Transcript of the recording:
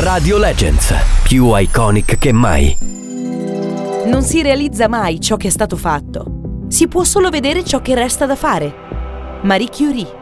Radio Legends, più iconic che mai. Non si realizza mai ciò che è stato fatto. Si può solo vedere ciò che resta da fare. Marie Curie.